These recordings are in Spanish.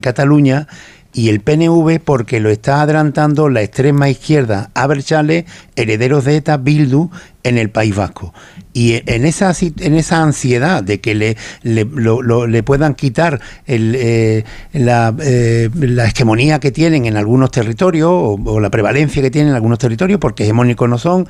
Cataluña, y el PNV porque lo está adelantando la extrema izquierda Abertzale, herederos de ETA, Bildu, en el País Vasco. Y en esa ansiedad de que le puedan quitar la hegemonía que tienen en algunos territorios o la prevalencia que tienen en algunos territorios, porque hegemónicos no son,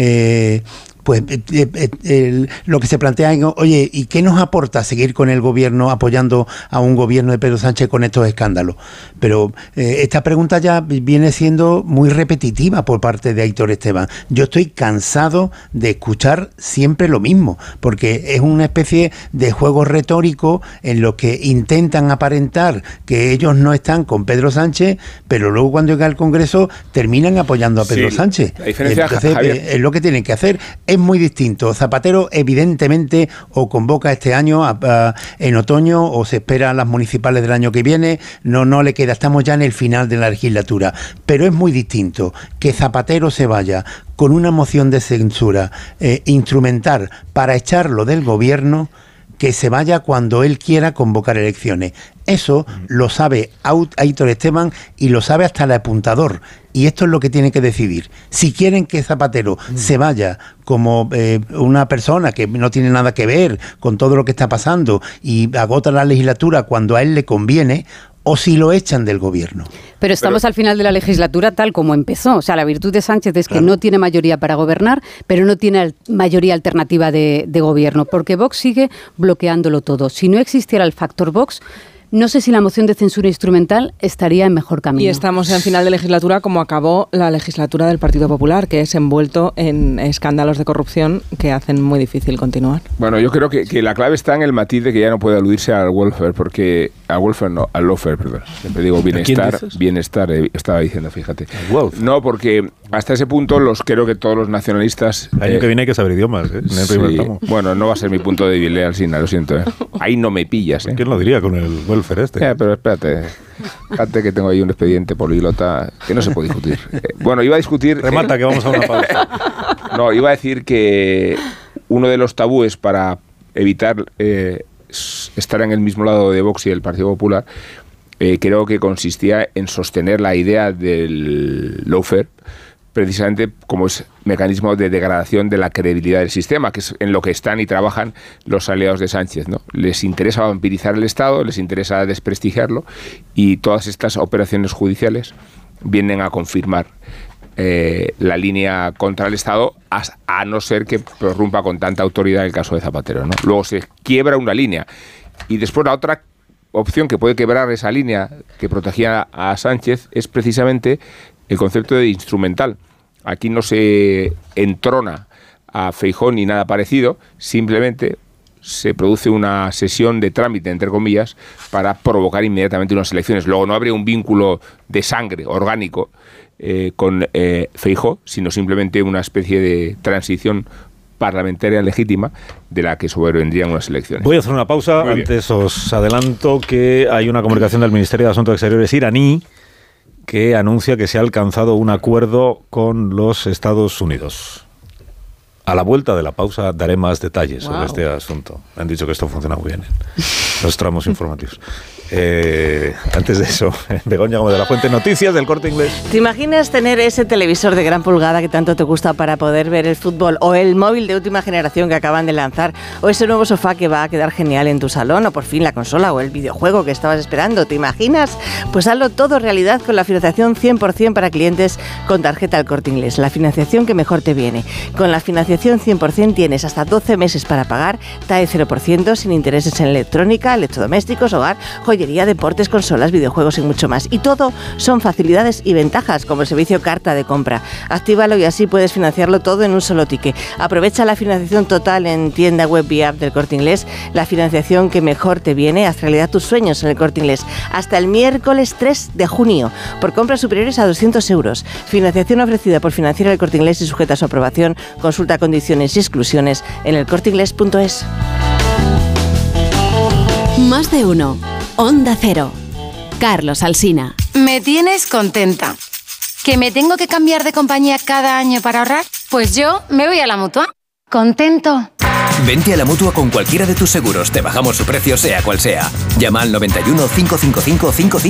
lo que se plantea es, oye, ¿y qué nos aporta seguir con el gobierno, apoyando a un gobierno de Pedro Sánchez con estos escándalos? Pero esta pregunta ya viene siendo muy repetitiva por parte de Aitor Esteban. Yo estoy cansado de escuchar siempre lo mismo, porque es una especie de juego retórico en lo que intentan aparentar que ellos no están con Pedro Sánchez, pero luego cuando llega al Congreso terminan apoyando a Pedro Sánchez. La diferencia, entonces, es lo que tienen que hacer. Es muy distinto. Zapatero evidentemente o convoca este año en otoño o se espera a las municipales del año que viene, no le queda, estamos ya en el final de la legislatura, pero es muy distinto que Zapatero se vaya con una moción de censura instrumental para echarlo del gobierno, que se vaya cuando él quiera convocar elecciones. Eso lo sabe Aitor Esteban y lo sabe hasta el apuntador. Y esto es lo que tiene que decidir. Si quieren que Zapatero se vaya como una persona que no tiene nada que ver con todo lo que está pasando y agota la legislatura cuando a él le conviene, o si lo echan del gobierno. Pero estamos al final de la legislatura tal como empezó. O sea, la virtud de Sánchez es que no tiene mayoría para gobernar, pero no tiene mayoría alternativa de gobierno, porque Vox sigue bloqueándolo todo. Si no existiera el factor Vox, no sé si la moción de censura instrumental estaría en mejor camino. Y estamos en final de legislatura como acabó la legislatura del Partido Popular, que es envuelto en escándalos de corrupción que hacen muy difícil continuar. Bueno, yo creo que la clave está en el matiz de que ya no puede aludirse al welfare, porque al lawfare, perdón. Siempre digo bienestar, estaba diciendo, fíjate. No, porque hasta ese punto creo que todos los nacionalistas... El año que viene hay que saber idiomas, ¿eh? Sí, bueno, no va a ser mi punto de débil, Alsina, lo siento. Ahí no me pillas, ¿eh? ¿Quién lo diría con el welfare este? Pero espérate que tengo ahí un expediente políglota que no se puede discutir. Bueno, iba a discutir... Remata, que vamos a una pausa. No, iba a decir que uno de los tabúes para evitar estar en el mismo lado de Vox y del Partido Popular, creo que consistía en sostener la idea del lawfare, precisamente como es mecanismo de degradación de la credibilidad del sistema, que es en lo que están y trabajan los aliados de Sánchez, ¿no? Les interesa vampirizar el Estado, les interesa desprestigiarlo, y todas estas operaciones judiciales vienen a confirmar la línea contra el Estado, a no ser que prorrumpa con tanta autoridad el caso de Zapatero, ¿no? Luego se quiebra una línea, y después la otra opción que puede quebrar esa línea que protegía a Sánchez es precisamente el concepto de instrumental. Aquí no se entrona a Feijóo ni nada parecido, simplemente se produce una sesión de trámite, entre comillas, para provocar inmediatamente unas elecciones. Luego no habría un vínculo de sangre orgánico con Feijóo, sino simplemente una especie de transición parlamentaria legítima de la que sobrevendrían unas elecciones. Voy a hacer una pausa. Antes os adelanto que hay una comunicación del Ministerio de Asuntos Exteriores iraní que anuncia que se ha alcanzado un acuerdo con los Estados Unidos. A la vuelta de la pausa daré más detalles sobre este asunto. Me han dicho que esto funciona muy bien en los tramos informativos. Antes de eso, Begoña Gómez de la Fuente, noticias del Corte Inglés. ¿Te imaginas tener ese televisor de gran pulgada que tanto te gusta para poder ver el fútbol, o el móvil de última generación que acaban de lanzar, o ese nuevo sofá que va a quedar genial en tu salón, o por fin la consola o el videojuego que estabas esperando? ¿Te imaginas? Pues hazlo todo realidad con la financiación 100% para clientes con tarjeta El Corte Inglés, la financiación que mejor te viene. Con la financiación 100% tienes hasta 12 meses para pagar, TAE 0%, sin intereses en electrónica, electrodomésticos, hogar, joyería, deportes, consolas, videojuegos y mucho más. Y todo son facilidades y ventajas, como el servicio carta de compra. Actívalo y así puedes financiarlo todo en un solo ticket. Aprovecha la financiación total en tienda web y app del Corte Inglés, la financiación que mejor te viene. Haz realidad tus sueños en el Corte Inglés hasta el miércoles 3 de junio, por compras superiores a 200 euros. Financiación ofrecida por Financiera del Corte Inglés y sujeta a su aprobación. Consulta condiciones y exclusiones en elcorteinglés.es. Más de uno. Onda Cero. Carlos Alsina. Me tienes contenta. ¿Que me tengo que cambiar de compañía cada año para ahorrar? Pues yo me voy a la Mutua. Contento. Vente a la Mutua con cualquiera de tus seguros. Te bajamos su precio, sea cual sea. Llama al 91 555 55.